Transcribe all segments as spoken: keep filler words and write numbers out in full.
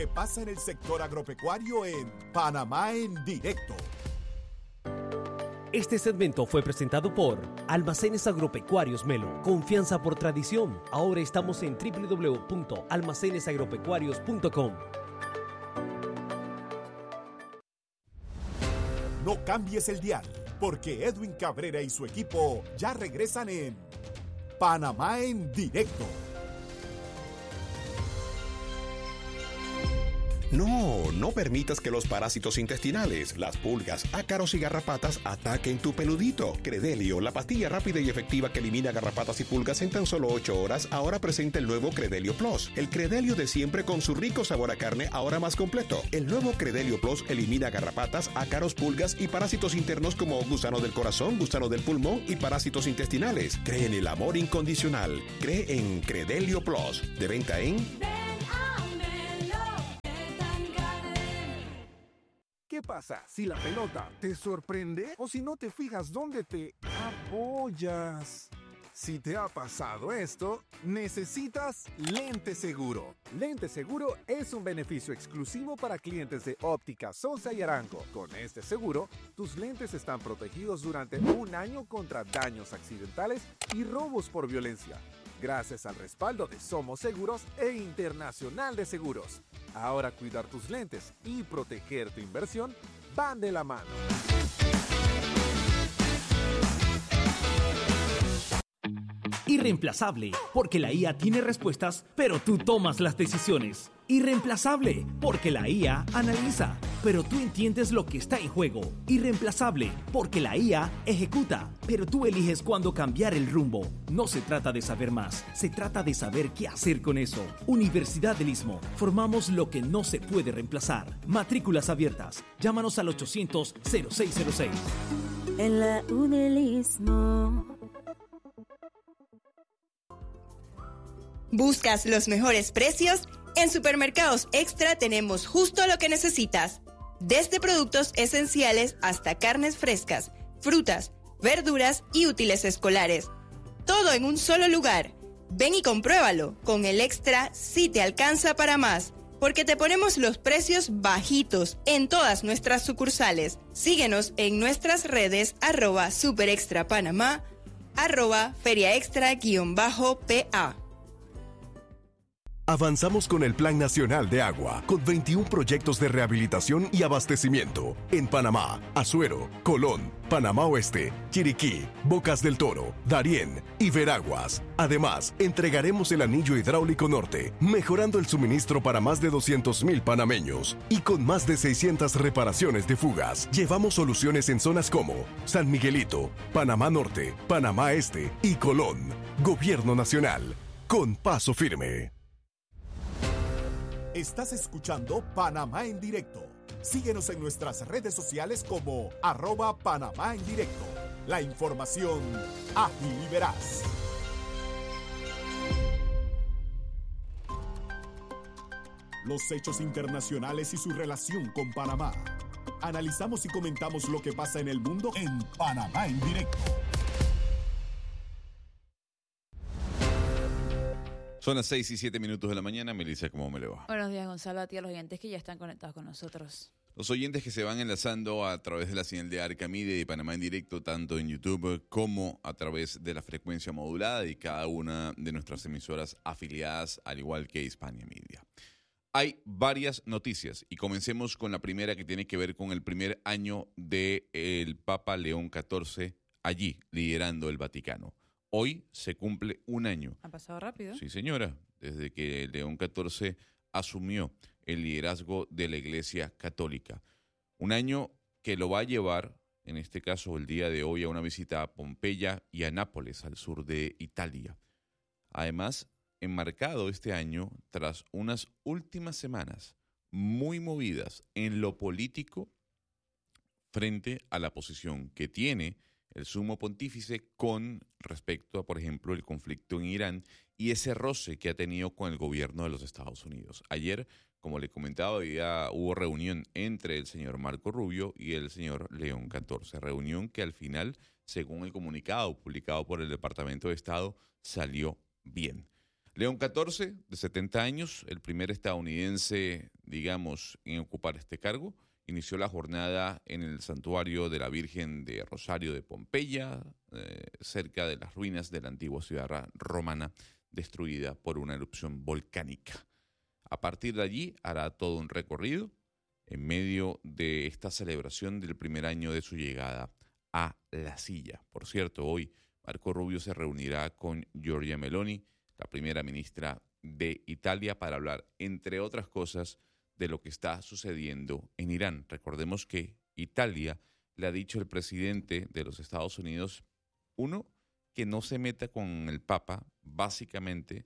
¿Qué pasa en el sector agropecuario en Panamá en Directo? Este segmento fue presentado por Almacenes Agropecuarios Melo. Confianza por tradición. Ahora estamos en doble u doble u doble u punto almacenes agropecuarios punto com. No cambies el dial, porque Edwin Cabrera y su equipo ya regresan en Panamá en Directo. No, no permitas que los parásitos intestinales, las pulgas, ácaros y garrapatas ataquen tu peludito. Credelio, la pastilla rápida y efectiva que elimina garrapatas y pulgas en tan solo ocho horas, ahora presenta el nuevo Credelio Plus. El Credelio de siempre con su rico sabor a carne, ahora más completo. El nuevo Credelio Plus elimina garrapatas, ácaros, pulgas y parásitos internos como gusano del corazón, gusano del pulmón y parásitos intestinales. Cree en el amor incondicional. Cree en Credelio Plus. De venta en... ¿Qué pasa si la pelota te sorprende o si no te fijas dónde te apoyas? Si te ha pasado esto, necesitas Lente Seguro. Lente Seguro es un beneficio exclusivo para clientes de Óptica Sosa y Arango. Con este seguro, tus lentes están protegidos durante un año contra daños accidentales y robos por violencia, gracias al respaldo de Somos Seguros e Internacional de Seguros. Ahora cuidar tus lentes y proteger tu inversión van de la mano. Irreemplazable, porque la I A tiene respuestas, pero tú tomas las decisiones. Irreemplazable, porque la I A analiza, pero tú entiendes lo que está en juego. Irreemplazable, porque la I A ejecuta, pero tú eliges cuándo cambiar el rumbo. No se trata de saber más, se trata de saber qué hacer con eso. Universidad del Istmo, formamos lo que no se puede reemplazar. Matrículas abiertas, llámanos al ochocientos cero seis cero seis. En la U del Istmo. ¿Buscas los mejores precios? En Supermercados Extra tenemos justo lo que necesitas. Desde productos esenciales hasta carnes frescas, frutas, verduras y útiles escolares. Todo en un solo lugar. Ven y compruébalo. Con el Extra sí te alcanza para más, porque te ponemos los precios bajitos en todas nuestras sucursales. Síguenos en nuestras redes arroba superextrapanamá, arroba feriaextra-pa. Avanzamos con el Plan Nacional de Agua, con veintiún proyectos de rehabilitación y abastecimiento en Panamá, Azuero, Colón, Panamá Oeste, Chiriquí, Bocas del Toro, Darién y Veraguas. Además, entregaremos el anillo hidráulico norte, mejorando el suministro para más de doscientos mil panameños. Y con más de seiscientas reparaciones de fugas, llevamos soluciones en zonas como San Miguelito, Panamá Norte, Panamá Este y Colón. Gobierno Nacional, con paso firme. Estás escuchando Panamá en Directo. Síguenos en nuestras redes sociales como arroba Panamá en Directo. La información ágil y veraz. Los hechos internacionales y su relación con Panamá. Analizamos y comentamos lo que pasa en el mundo en Panamá en Directo. Son las seis y siete minutos de la mañana. Melissa, ¿cómo me le va? Buenos días, Gonzalo, a ti, a los oyentes que ya están conectados con nosotros. Los oyentes que se van enlazando a través de la señal de Arca Media y Panamá en Directo, tanto en YouTube como a través de la frecuencia modulada y cada una de nuestras emisoras afiliadas, al igual que Hispania Media. Hay varias noticias y comencemos con la primera, que tiene que ver con el primer año del Papa León catorce allí, liderando el Vaticano. Hoy se cumple un año. ¿Ha pasado rápido? Sí, señora, desde que León catorce asumió el liderazgo de la Iglesia Católica. Un año que lo va a llevar, en este caso el día de hoy, a una visita a Pompeya y a Nápoles, al sur de Italia. Además, enmarcado este año tras unas últimas semanas muy movidas en lo político frente a la posición que tiene el sumo pontífice con respecto a, por ejemplo, el conflicto en Irán y ese roce que ha tenido con el gobierno de los Estados Unidos. Ayer, como le comentaba, había, hubo reunión entre el señor Marco Rubio y el señor León catorce. Reunión que al final, según el comunicado publicado por el Departamento de Estado, salió bien. León catorce, de setenta años, el primer estadounidense, digamos, en ocupar este cargo, inició la jornada en el santuario de la Virgen de Rosario de Pompeya, eh, cerca de las ruinas de la antigua ciudad romana, destruida por una erupción volcánica. A partir de allí hará todo un recorrido en medio de esta celebración del primer año de su llegada a la silla. Por cierto, hoy Marco Rubio se reunirá con Giorgia Meloni, la primera ministra de Italia, para hablar, entre otras cosas, de lo que está sucediendo en Irán. Recordemos que Italia le ha dicho al presidente de los Estados Unidos, uno, que no se meta con el Papa, básicamente.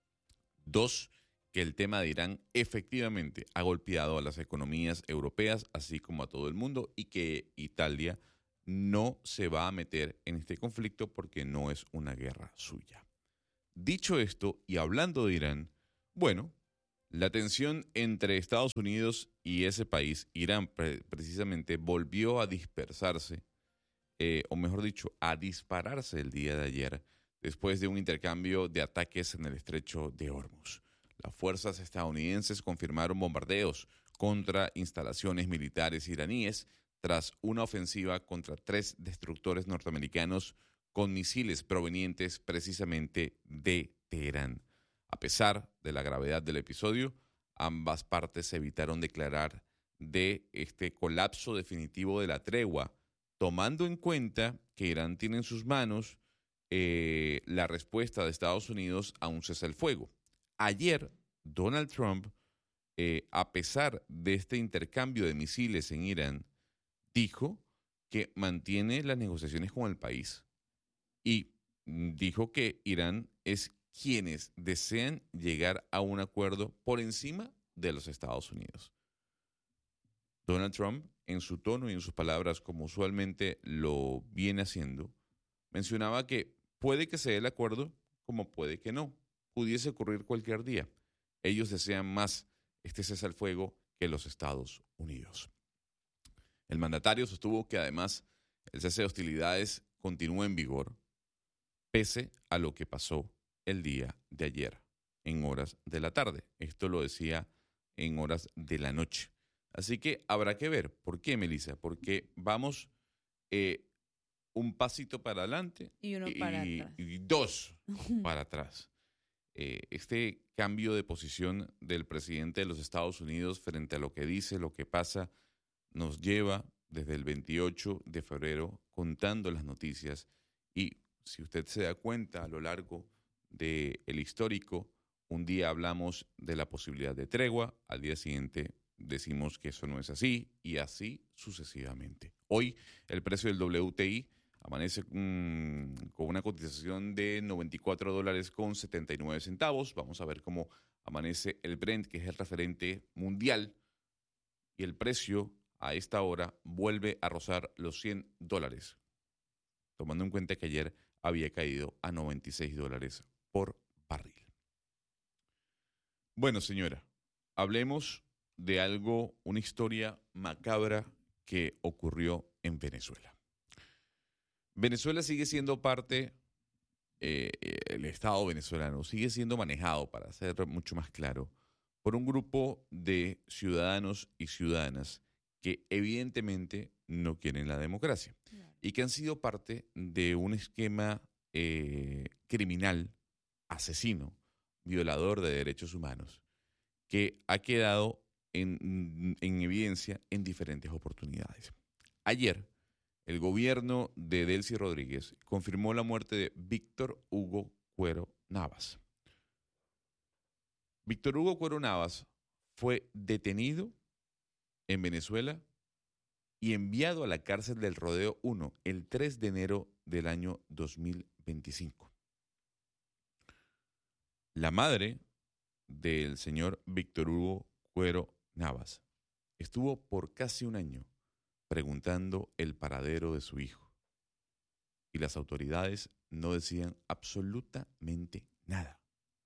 Dos, que el tema de Irán efectivamente ha golpeado a las economías europeas, así como a todo el mundo, y que Italia no se va a meter en este conflicto porque no es una guerra suya. Dicho esto, y hablando de Irán, bueno, la tensión entre Estados Unidos y ese país, Irán, pre- precisamente, volvió a dispersarse, eh, o mejor dicho, a dispararse el día de ayer, después de un intercambio de ataques en el estrecho de Hormuz. Las fuerzas estadounidenses confirmaron bombardeos contra instalaciones militares iraníes tras una ofensiva contra tres destructores norteamericanos con misiles provenientes precisamente de Teherán. A pesar de la gravedad del episodio, ambas partes evitaron declarar de este colapso definitivo de la tregua, tomando en cuenta que Irán tiene en sus manos eh, la respuesta de Estados Unidos a un cese al fuego. Ayer, Donald Trump, eh, a pesar de este intercambio de misiles en Irán, dijo que mantiene las negociaciones con el país y dijo que Irán es quienes desean llegar a un acuerdo por encima de los Estados Unidos. Donald Trump, en su tono y en sus palabras, como usualmente lo viene haciendo, mencionaba que puede que se dé el acuerdo, como puede que no. Pudiese ocurrir cualquier día. Ellos desean más este cese al fuego que los Estados Unidos. El mandatario sostuvo que además el cese de hostilidades continúa en vigor, pese a lo que pasó el día de ayer, en horas de la tarde. Esto lo decía en horas de la noche. Así que habrá que ver. ¿Por qué, Melissa? Porque vamos eh, un pasito para adelante y uno para atrás. Y dos para atrás. Eh, este cambio de posición del presidente de los Estados Unidos frente a lo que dice, lo que pasa, nos lleva desde el veintiocho de febrero contando las noticias. Y si usted se da cuenta, a lo largo del histórico, un día hablamos de la posibilidad de tregua, al día siguiente decimos que eso no es así, y así sucesivamente. Hoy el precio del W T I amanece mmm, con una cotización de noventa y cuatro dólares con setenta y nueve centavos. Vamos a ver cómo amanece el Brent, que es el referente mundial, y el precio a esta hora vuelve a rozar los cien dólares, tomando en cuenta que ayer había caído a noventa y seis dólares por barril. Bueno, señora, hablemos de algo, una historia macabra que ocurrió en Venezuela. Venezuela sigue siendo parte, eh, el Estado venezolano sigue siendo manejado, para ser mucho más claro, por un grupo de ciudadanos y ciudadanas que evidentemente no quieren la democracia y que han sido parte de un esquema eh, criminal, asesino, violador de derechos humanos, que ha quedado en, en evidencia en diferentes oportunidades. Ayer, el gobierno de Delcy Rodríguez confirmó la muerte de Víctor Hugo Cuero Navas. Víctor Hugo Cuero Navas fue detenido en Venezuela y enviado a la cárcel del Rodeo uno el tres de enero del año dos mil veinticinco. La madre del señor Víctor Hugo Cuero Navas estuvo por casi un año preguntando el paradero de su hijo y las autoridades no decían absolutamente nada.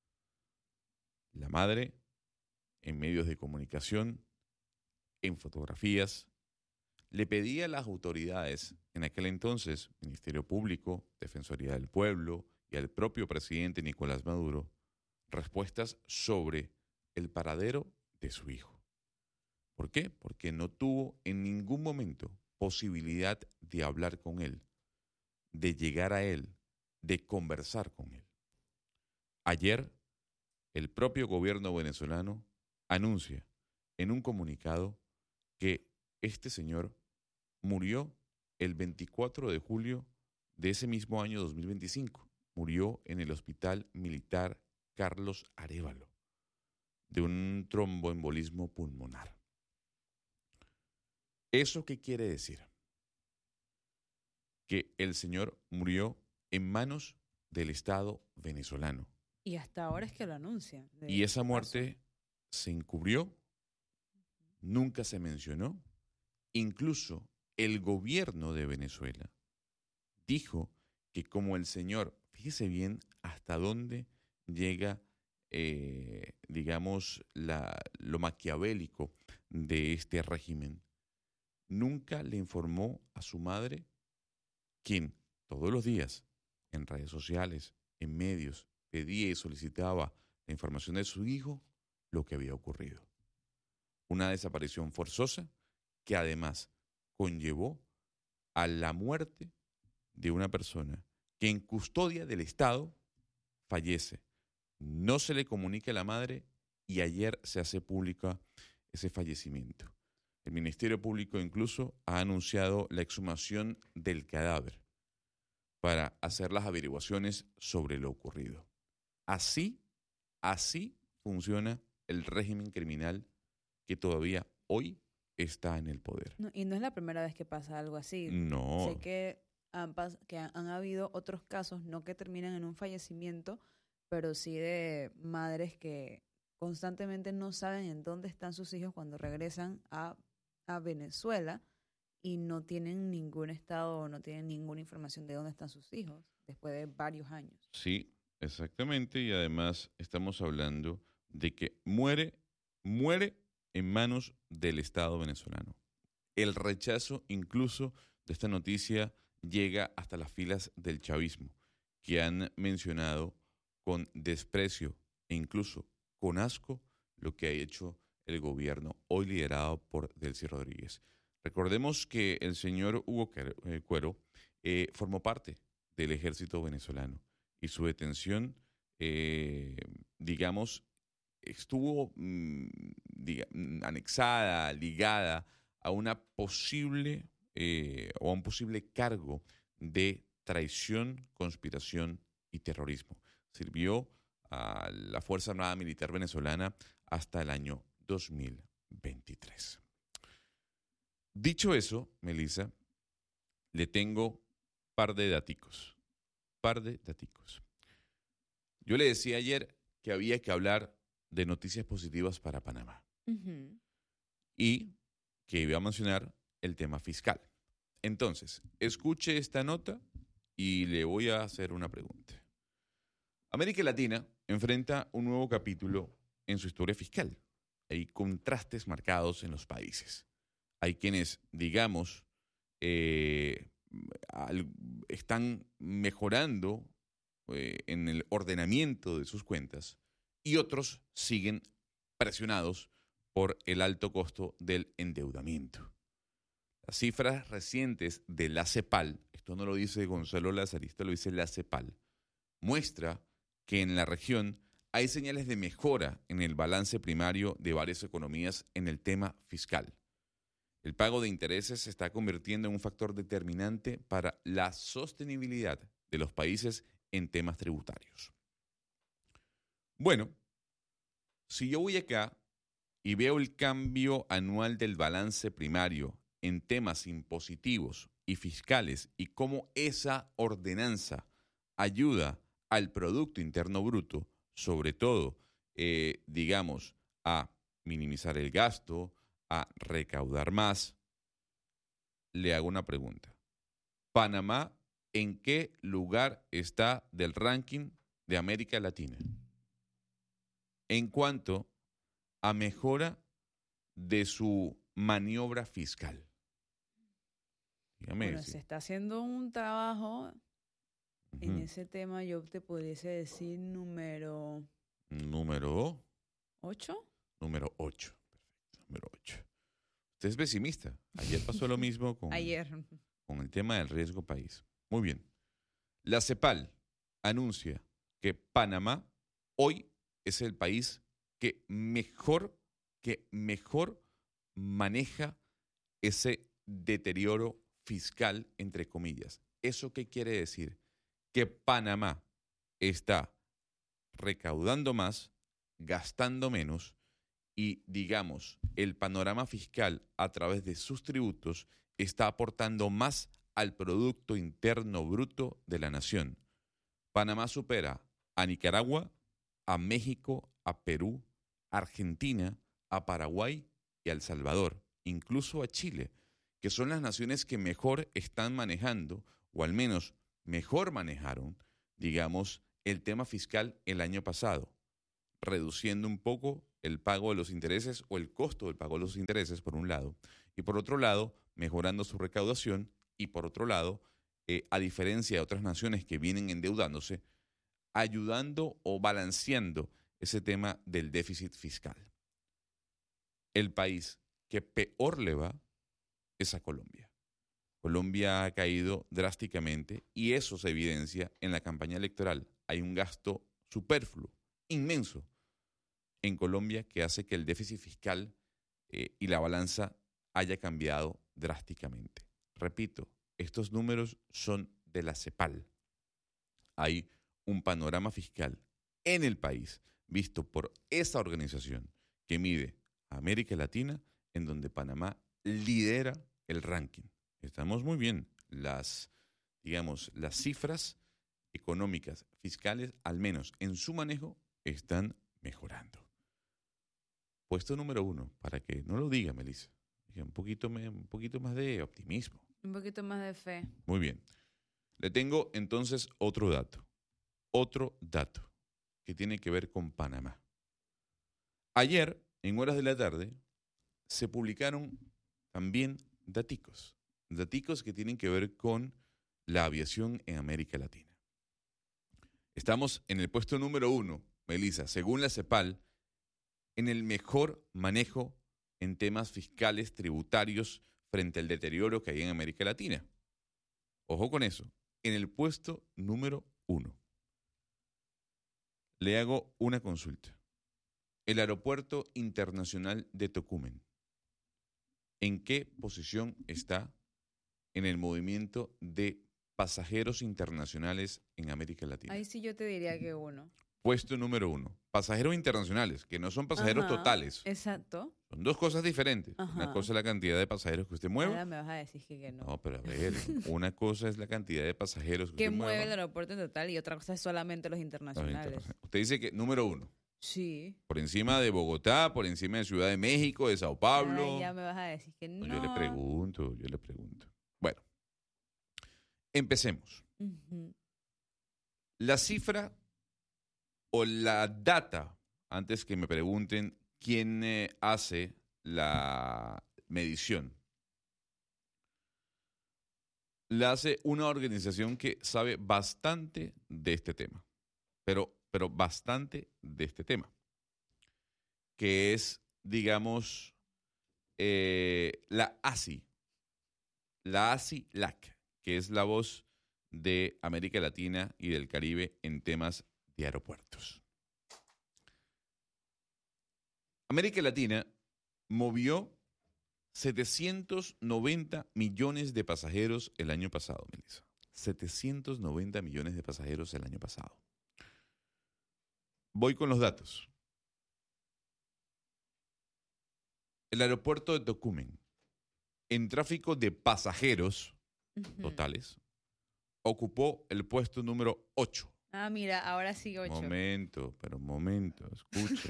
La madre, en medios de comunicación, en fotografías, le pedía a las autoridades, en aquel entonces, Ministerio Público, Defensoría del Pueblo y al propio presidente Nicolás Maduro, respuestas sobre el paradero de su hijo. ¿Por qué? Porque no tuvo en ningún momento posibilidad de hablar con él, de llegar a él, de conversar con él. Ayer, el propio gobierno venezolano anuncia en un comunicado que este señor murió el veinticuatro de julio de ese mismo año dos mil veinticinco. Murió en el Hospital Militar Carlos Arévalo de un tromboembolismo pulmonar. ¿Eso qué quiere decir? Que el señor murió en manos del Estado venezolano. Y hasta ahora es que lo anuncian. Y esa muerte se encubrió, nunca se mencionó. Incluso el gobierno de Venezuela dijo que como el señor, fíjese bien hasta dónde llega, eh, digamos, la, lo maquiavélico de este régimen, nunca le informó a su madre, quien todos los días en redes sociales, en medios, pedía y solicitaba la información de su hijo, lo que había ocurrido. Una desaparición forzosa que además conllevó a la muerte de una persona que en custodia del Estado fallece. No se le comunica a la madre y ayer se hace pública ese fallecimiento. El Ministerio Público incluso ha anunciado la exhumación del cadáver para hacer las averiguaciones sobre lo ocurrido. Así, así funciona el régimen criminal que todavía hoy está en el poder. No, y no es la primera vez que pasa algo así. No. Sé que han, pas- que han, han habido otros casos, no que terminan en un fallecimiento, pero sí de madres que constantemente no saben en dónde están sus hijos cuando regresan a, a Venezuela y no tienen ningún estado o no tienen ninguna información de dónde están sus hijos después de varios años. Sí, exactamente, y además estamos hablando de que muere, muere en manos del Estado venezolano. El rechazo incluso de esta noticia llega hasta las filas del chavismo, que han mencionado con desprecio e incluso con asco lo que ha hecho el gobierno hoy liderado por Delcy Rodríguez. Recordemos que el señor Hugo Cuero eh, formó parte del ejército venezolano y su detención, eh, digamos, estuvo mm, diga, anexada, ligada a una posible eh, o a un posible cargo de traición, conspiración y terrorismo. Sirvió a la Fuerza Armada Militar Venezolana hasta el año dos mil veintitrés. Dicho eso, Melissa, le tengo par de daticos, par de daticos. Yo le decía ayer que había que hablar de noticias positivas para Panamá Uh-huh. y que iba a mencionar el tema fiscal. Entonces, escuche esta nota y le voy a hacer una pregunta. América Latina enfrenta un nuevo capítulo en su historia fiscal. Hay contrastes marcados en los países. Hay quienes, digamos, eh, al, están mejorando eh, en el ordenamiento de sus cuentas y otros siguen presionados por el alto costo del endeudamiento. Las cifras recientes de la CEPAL, esto no lo dice Gonzalo Lazarista, lo dice la CEPAL, muestra que en la región hay señales de mejora en el balance primario de varias economías en el tema fiscal. El pago de intereses se está convirtiendo en un factor determinante para la sostenibilidad de los países en temas tributarios. Bueno, si yo voy acá y veo el cambio anual del balance primario en temas impositivos y fiscales y cómo esa ordenanza ayuda al Producto Interno Bruto, sobre todo, eh, digamos, a minimizar el gasto, a recaudar más, le hago una pregunta. ¿Panamá en qué lugar está del ranking de América Latina en cuanto a mejora de su maniobra fiscal? Dígame. Bueno, si- se está haciendo un trabajo en Ujú. ese tema. Yo te pudiese decir número Número ¿Ocho? número ocho. Perfecto, número ocho. Usted es pesimista. Ayer pasó lo mismo con, Ayer. con el tema del riesgo país. Muy bien. La CEPAL anuncia que Panamá hoy es el país que mejor, que mejor maneja ese deterioro fiscal, entre comillas. ¿Eso qué quiere decir? Que Panamá está recaudando más, gastando menos y, digamos, el panorama fiscal a través de sus tributos está aportando más al Producto Interno Bruto de la nación. Panamá supera a Nicaragua, a México, a Perú, a Argentina, a Paraguay y a El Salvador, incluso a Chile, que son las naciones que mejor están manejando, o al menos mejor manejaron, digamos, el tema fiscal el año pasado, reduciendo un poco el pago de los intereses o el costo del pago de los intereses, por un lado, y por otro lado, mejorando su recaudación, y por otro lado, eh, a diferencia de otras naciones que vienen endeudándose, ayudando o balanceando ese tema del déficit fiscal. El país que peor le va es a Colombia. Colombia ha caído drásticamente y eso se evidencia en la campaña electoral. Hay un gasto superfluo, inmenso, en Colombia que hace que el déficit fiscal eh, y la balanza haya cambiado drásticamente. Repito, estos números son de la CEPAL. Hay un panorama fiscal en el país visto por esa organización que mide a América Latina, en donde Panamá lidera el ranking. Estamos muy bien. Las, digamos, las cifras económicas, fiscales, al menos en su manejo, están mejorando. Puesto número uno, para que no lo diga, Melissa. Un poquito, un poquito más de optimismo. Un poquito más de fe. Muy bien. Le tengo entonces otro dato. Otro dato que tiene que ver con Panamá. Ayer, en horas de la tarde, se publicaron también daticos. Daticos que tienen que ver con la aviación en América Latina. Estamos en el puesto número uno, Melissa, según la CEPAL, en el mejor manejo en temas fiscales, tributarios, frente al deterioro que hay en América Latina. Ojo con eso, en el puesto número uno. Le hago una consulta. El Aeropuerto Internacional de Tocumen, ¿en qué posición está en el movimiento de pasajeros internacionales en América Latina? Ahí sí yo te diría que uno. Puesto número uno. Pasajeros internacionales, que no son pasajeros Ajá, totales. Exacto. Son dos cosas diferentes. Ajá. Una cosa es la cantidad de pasajeros que usted mueve. Ahora me vas a decir que, que no. No, pero a ver, una cosa es la cantidad de pasajeros que Que usted mueve mueva. el aeropuerto en total y otra cosa es solamente los Los internacionales. internacionales. Usted dice que número uno. Sí. Por encima de Bogotá, por encima de Ciudad de México, de Sao Paulo. Ay, ya me vas a decir que no. No, yo le pregunto, yo le pregunto. Bueno, empecemos. Ujú. La cifra o la data, antes que me pregunten quién eh, hace la medición, la hace una organización que sabe bastante de este tema, pero, pero bastante de este tema, que es, digamos, eh, la A S I, la A S I L A C, que es la voz de América Latina y del Caribe en temas de aeropuertos. América Latina movió setecientos noventa millones de pasajeros el año pasado, Melissa. setecientos noventa millones de pasajeros el año pasado. Voy con los datos. El aeropuerto de Tocumen, en tráfico de pasajeros Ujú. totales, ocupó el puesto número ocho. Ah, mira, ahora sí ocho. Momento, pero momento, escuche.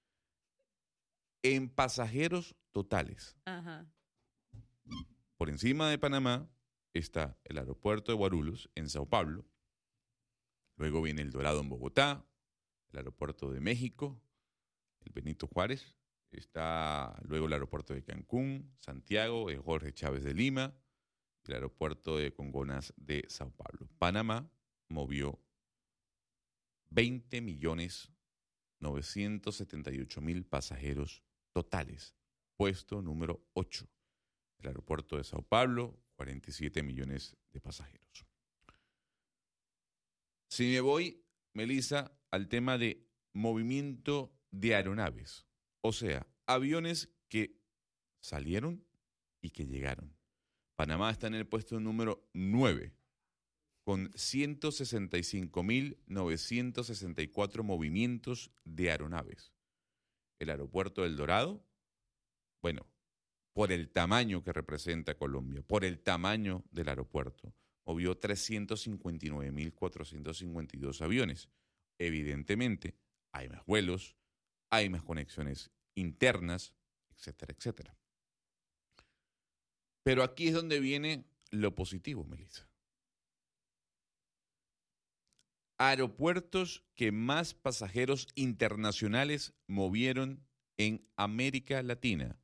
En pasajeros totales, Ajá. por encima de Panamá, está el aeropuerto de Guarulhos, en Sao Paulo. Luego viene el Dorado en Bogotá, el aeropuerto de México, el Benito Juárez. Está luego el aeropuerto de Cancún, Santiago, el Jorge Chávez de Lima, el aeropuerto de Congonhas de Sao Paulo. Panamá movió veinte millones novecientos setenta y ocho mil pasajeros totales. Puesto número ocho. El aeropuerto de Sao Paulo, cuarenta y siete millones de pasajeros. Si me voy, Melissa, al tema de movimiento de aeronaves, o sea, aviones que salieron y que llegaron. Panamá está en el puesto número nueve, con ciento sesenta y cinco mil novecientos sesenta y cuatro movimientos de aeronaves. El aeropuerto del Dorado, bueno, por el tamaño que representa Colombia, por el tamaño del aeropuerto, movió trescientos cincuenta y nueve mil cuatrocientos cincuenta y dos aviones. Evidentemente, hay más vuelos, hay más conexiones internas, etcétera, etcétera. Pero aquí es donde viene lo positivo, Melissa. Aeropuertos que más pasajeros internacionales movieron en América Latina.